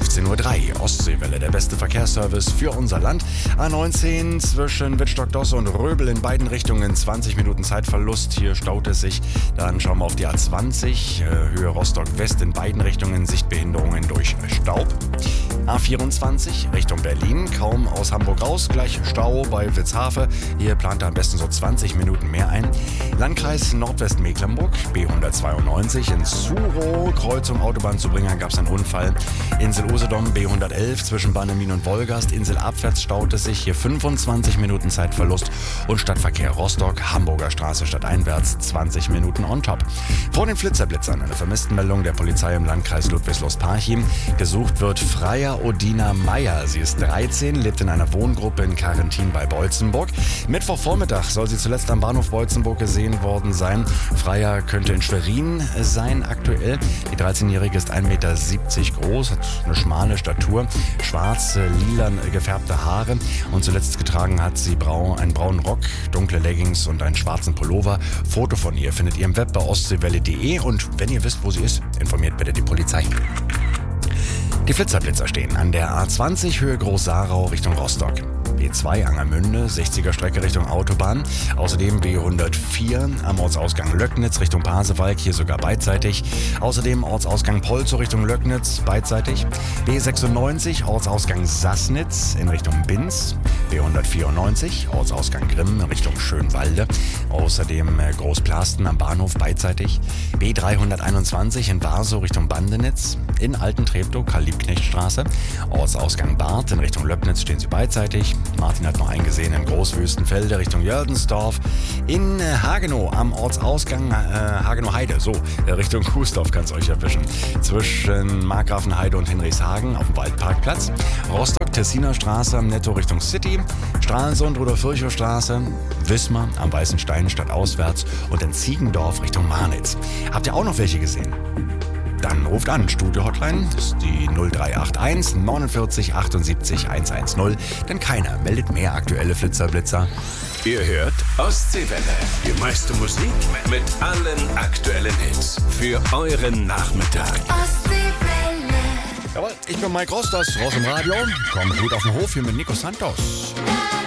15.03 Uhr. Ostseewelle, der beste Verkehrsservice für unser Land. A19 zwischen Wittstock-Dosse und Röbel in beiden Richtungen 20 Minuten Zeitverlust. Hier staut es sich. Dann schauen wir auf die A20, Höhe Rostock-West in beiden Richtungen. Sichtbehinderungen durch Staub. A24 Richtung Berlin, kaum aus Hamburg raus, gleich Stau bei Witzhafe. Hier plant er am besten so 20 Minuten mehr ein. Landkreis Nordwestmecklenburg, B192 in Zuro, Kreuzung Autobahnzubringer gab es einen Unfall. Insel Usedom, B111 zwischen Bannemin und Wolgast, inselabwärts staut es sich, hier 25 Minuten Zeitverlust. Und Stadtverkehr Rostock, Hamburger Straße stadteinwärts, 20 Minuten on top. Vor den Flitterblitzern eine Vermisstenmeldung der Polizei im Landkreis Ludwigslust-Parchim. Gesucht wird Freya Odina Meyer. Sie ist 13, lebt in einer Wohngruppe in Carentin bei Boitzenburg. Mittwochvormittag soll sie zuletzt am Bahnhof Boitzenburg gesehen worden sein. Freya könnte in Schwerin sein aktuell. Die 13-Jährige ist 1,70 Meter groß, hat eine schmale Statur, schwarze, lilan gefärbte Haare und zuletzt getragen hat sie einen braunen Rock, dunkle Leggings und einen schwarzen Pullover. Foto von ihr findet ihr im Web bei ostseewelle.de und wenn ihr wisst, wo sie ist, informiert bitte die Polizei. Die Flitterblitzer stehen an der A20 Höhe Groß-Sarau Richtung Rostock. B2 Angermünde, 60er Strecke Richtung Autobahn. Außerdem B104 am Ortsausgang Löcknitz Richtung Pasewalk, hier sogar beidseitig. Außerdem Ortsausgang Polzow Richtung Löcknitz, beidseitig. B96 Ortsausgang Sassnitz in Richtung Binz. B194 Ortsausgang Grimm in Richtung Schönwalde. Außerdem Großplasten am Bahnhof, beidseitig. B321 in Warsow Richtung Bandenitz. In Altentreptow, Karl-Liebknecht-Straße. Ortsausgang Barth in Richtung Löcknitz stehen sie beidseitig. Martin hat noch eingesehen in Großwüstenfelde Richtung Jördensdorf. In Hagenow am Ortsausgang Hagenow-Heide, Richtung Kuesdorf kann es euch erwischen. Zwischen Markgrafenheide und Hinrichshagen auf dem Waldparkplatz. Rostock-Tessiner Straße am Netto Richtung City. Stralsund Rudolf-Virchow-Straße. Wismar am Weißen Stein stadtauswärts und in Ziegendorf Richtung Marnitz. Habt ihr auch noch welche gesehen? Dann ruft an, Studio-Hotline, das ist die 0381 49 78 110, denn keiner meldet mehr aktuelle Flitterblitzer. Ihr hört Ostseewelle, die meiste Musik mit allen aktuellen Hits für euren Nachmittag. Jawohl, ich bin Mike Ross, das Ross im Radio. Kommt gut auf den Hof hier mit Nico Santos.